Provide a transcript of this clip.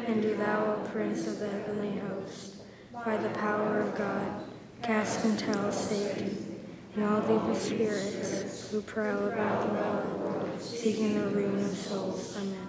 And do thou, O Prince of the heavenly host, by the power of God, cast into hell Satan and all the evil spirits who prowl about the world, seeking the ruin of souls. Amen.